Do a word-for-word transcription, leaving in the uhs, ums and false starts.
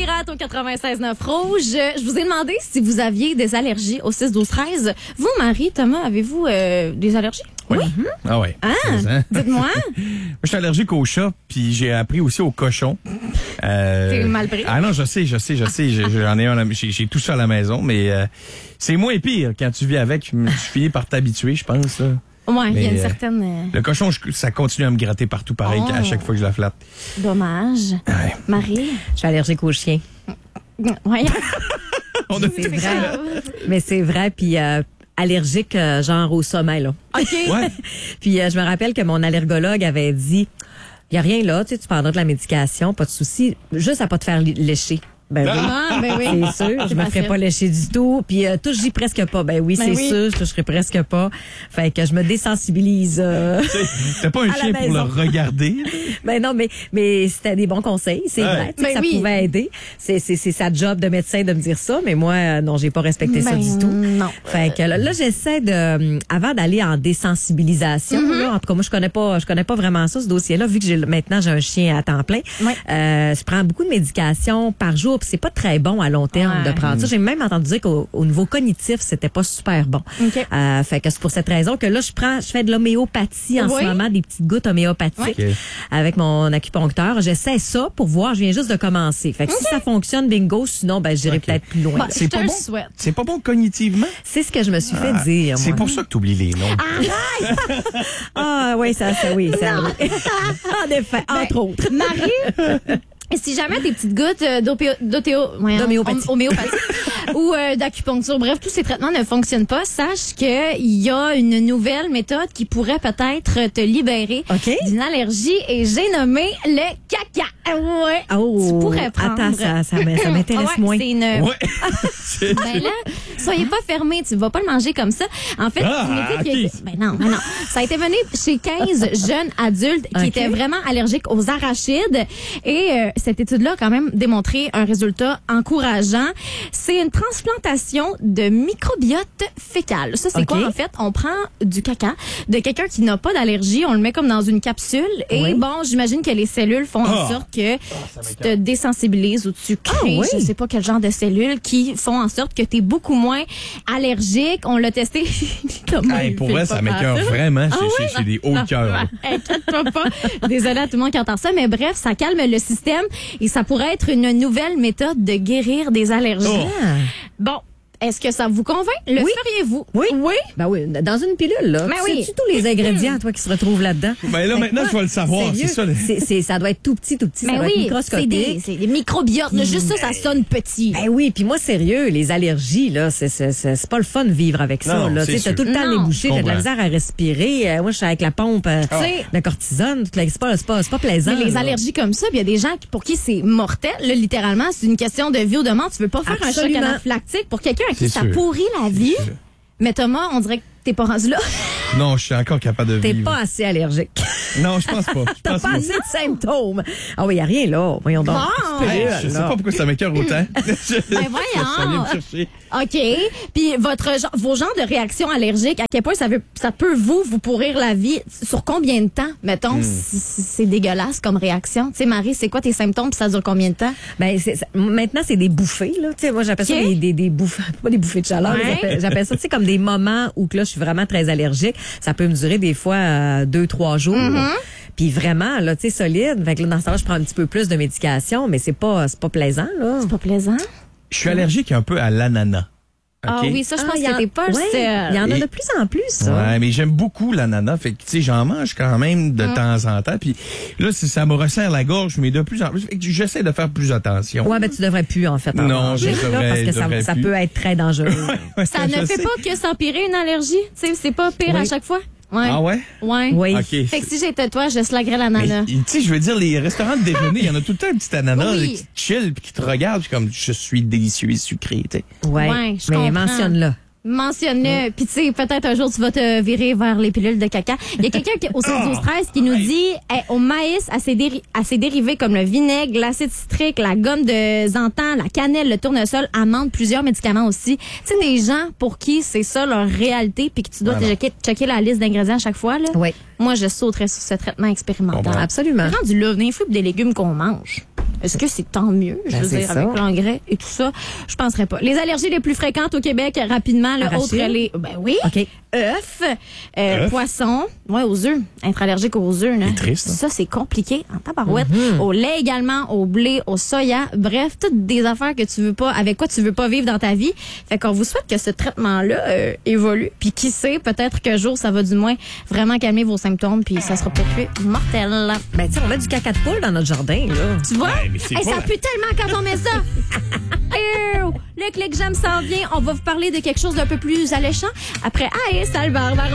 Pirates au quatre-vingt-seize neuf Rouge. Je vous ai demandé si vous aviez des allergies au six douze treize. Vous, Marie, Thomas, avez-vous euh, des allergies? Oui. oui. Ah ouais. Ah, dites-moi. Moi, je suis allergique aux chats, puis j'ai appris aussi aux cochons. Euh... T'es mal pris? Ah non, je sais, je sais, je sais. J'en ai un, j'ai, j'ai tout ça à la maison, mais euh, c'est moins pire quand tu vis avec. Tu finis par t'habituer, je pense. Là. Ouais, il y a une certaine... Euh... Le cochon, je, ça continue à me gratter partout pareil oh. à chaque fois que je la flatte. Dommage. Ouais. Marie? Je suis allergique aux chiens. Ouais. On a c'est vrai. Mais c'est vrai, puis... Euh, allergique euh, genre au sommeil là. OK. Ouais. Puis euh, je me rappelle que mon allergologue avait dit il y a rien là, tu sais tu prendras de la médication, pas de souci, juste à pas te faire lécher. Ben oui. Ah, ben oui. C'est sûr, je me ferais pas lécher du tout. Puis euh, touche-y presque pas. Ben oui, ben c'est oui. sûr, je toucherai presque pas. Fait que je me désensibilise. Euh, T'as pas un chien pour le regarder? Ben non, mais mais c'était des bons conseils, c'est ouais. vrai. Ben ça oui. pouvait aider. C'est c'est c'est sa job de médecin de me dire ça, mais moi euh, non, j'ai pas respecté ben ça du tout. Non. Fait que là, là j'essaie de euh, avant d'aller en désensibilisation. Mm-hmm. Là, en tout cas, moi je connais pas, je connais pas vraiment ça ce dossier-là, vu que j'ai maintenant j'ai un chien à temps plein. Ouais. Euh, je prends beaucoup de médication par jour. Puis c'est pas très bon à long terme ouais. de prendre ça. J'ai même entendu dire qu'au au niveau cognitif, c'était pas super bon. Okay. Euh, fait que c'est pour cette raison que là, je prends, je fais de l'homéopathie en oui. ce moment, des petites gouttes homéopathiques okay. avec mon acupuncteur. J'essaie ça pour voir. Je viens juste de commencer. Fait que okay. si ça fonctionne, bingo. Sinon, ben j'irai okay. peut-être plus loin. Bah, c'est pas bon. Souhaite. C'est pas bon cognitivement. C'est ce que je me suis fait ah, dire. C'est moi. pour ça que tu oublies les noms. Ah oui, ça, ça oui, ça. En effet, ben, entre autres. Marie. Et si jamais tes petites gouttes euh, d'homéopathie ou euh, d'acupuncture, bref, tous ces traitements ne fonctionnent pas, sache qu'il y a une nouvelle méthode qui pourrait peut-être te libérer okay. d'une allergie et j'ai nommé le caca. Ouais. Oh, tu pourrais prendre. Attends, ça, ça, ça m'intéresse ouais, moins. C'est une... Ouais. Ben là, soyez pas fermés, tu vas pas le manger comme ça. En fait, ah, c'est une étude qui... Ben non, ben non. Ça a été mené chez quinze jeunes adultes qui okay. étaient vraiment allergiques aux arachides et euh, cette étude-là a quand même démontré un résultat encourageant. C'est une transplantation de microbiote fécal. Ça, c'est okay. quoi, en fait? On prend du caca de quelqu'un qui n'a pas d'allergie, on le met comme dans une capsule et oui. bon, j'imagine que les cellules font oh. en sorte que oh, tu te désensibilises ou tu crées, oh, oui. je sais pas quel genre de cellules qui font en sorte que tu es beaucoup moins allergique. On l'a testé. Hey, pour vrai, ça m'écoeure vraiment. Ah, j'ai, oui? j'ai des hauts cœurs. Inquiète-toi pas. Désolée à tout le monde qui entend ça, mais bref, ça calme le système et ça pourrait être une nouvelle méthode de guérir des allergies. Oh. Bon. Est-ce que ça vous convainc? Le oui. feriez-vous? Oui. Oui. Ben oui, dans une pilule, là. Ben oui. C'est-tu tous les ingrédients, toi, qui se retrouvent là-dedans? Ben là, maintenant, je vais le savoir. C'est ça, les... c'est, c'est, ça doit être tout petit, tout petit. Ben ça doit oui, être microscopique. C'est des, c'est des microbiotes. Mmh. Juste ça, ça sonne petit. Ben oui, puis moi, sérieux, les allergies, là, c'est, c'est, c'est, c'est pas le fun de vivre avec ça, non, là. Tu sais, t'as tout le temps non. les bouchées, t'as de la misère à respirer. Euh, moi, je suis avec la pompe euh, oh. de cortisone. C'est pas, c'est pas, c'est pas plaisant. Mais les là. allergies comme ça, il y a des gens pour qui c'est mortel, là, littéralement. C'est une question de vie ou de mort. Tu veux pas faire Absolument. un choc anaphylactique pour quelqu'un à qui c'est ça sûr. pourrit la vie. Mais Thomas, on dirait que t'es pas rendu là. Non, je suis encore capable de T'es vivre. pas assez allergique. Non, je pense pas. Je T'as pense pas assez de symptômes. Ah oui, y a rien là. Voyons donc. Bon. Hey, je sais pas pourquoi ça m'écoeure autant. Ben voyons. Me chercher. OK. Puis votre vos genres de réactions allergiques, à quel point ça veut ça peut vous vous pourrir la vie sur combien de temps mettons hmm. si, si c'est dégueulasse comme réaction. Tu sais Marie, c'est quoi tes symptômes puis ça dure combien de temps? Ben c'est, c'est, maintenant c'est des bouffées là, tu sais moi j'appelle okay. ça des des, des bouffées, pas des bouffées de chaleur, ouais. j'appelle, j'appelle ça tu sais comme des moments où que là je suis vraiment très allergique, ça peut me durer des fois euh, deux trois jours. Mm-hmm. Puis vraiment là, tu sais solide. Fait que là, dans ce temps-là, je prends un petit peu plus de médication, mais c'est pas c'est pas plaisant là. C'est pas plaisant. Je suis allergique un peu à l'ananas. Ah okay? oui, ça, je pense ah, que t'es pas ouais, seul. Il y en a Et, de plus en plus, ça. Ouais, mais j'aime beaucoup l'ananas. Fait que, tu sais, j'en mange quand même de mm. temps en temps. Puis là, ça me resserre la gorge, mais de plus en plus. Fait que j'essaie de faire plus attention. Ouais, mais tu devrais plus, en fait. En non, manger, je devrais, là, parce que je devrais ça, plus. ça peut être très dangereux. Ça ne fait sais. pas que s'empirer une allergie. Tu sais, c'est pas pire oui. à chaque fois. Ouais. Ah ouais? Ouais. Oui. Okay. Fait que si j'étais toi, je slaguerais l'ananas. Tu sais, je veux dire, les restaurants de déjeuner, il y en a tout le temps un petit ananas oui. qui te chill puis qui te regarde puis comme je suis délicieux et sucré, tu sais. Ouais. ouais je mais comprends. mentionne-le. Mentionne-le. Puis tu sais, peut-être un jour tu vas te virer vers les pilules de caca. Il y a quelqu'un qui, au six douze treize qui nous dit hey, au maïs, à ses, déri- à ses dérivés comme le vinaigre, l'acide citrique, la gomme de xanthan, la cannelle, le tournesol, amande, plusieurs médicaments aussi. Tu sais, des gens pour qui c'est ça leur réalité puis que tu dois ah checker, checker la liste d'ingrédients à chaque fois. Là. Oui. Moi, je sauterais sur ce traitement expérimental. Bon, absolument. Prends du là, des fruits et des légumes qu'on mange. Est-ce que c'est tant mieux, je Ben, veux c'est dire, ça. avec l'engrais et tout ça? Je penserais pas. Les allergies les plus fréquentes au Québec, rapidement, le Arachide? autre, les, ben oui, OK. œufs, euh, Œufs? poissons, ouais, aux œufs, être allergique aux œufs, là. C'est triste, hein? Ça, c'est compliqué en tabarouette. Mm-hmm. Au lait également, au blé, au soya, bref, toutes des affaires que tu veux pas, avec quoi tu veux pas vivre dans ta vie. Fait qu'on vous souhaite que ce traitement-là euh, évolue, puis qui sait, peut-être qu'un jour, ça va du moins vraiment calmer vos symptômes, puis ça sera peut-être plus mortel. Ben, tu sais, on met du caca de poule dans notre jardin, là. Tu vois? Ouais, mais c'est Hey, pas- ça pue tellement quand on met ça. Ew! Le clic j'aime s'en vient. On va vous parler de quelque chose d'un peu plus alléchant après Aïe, sale barbare.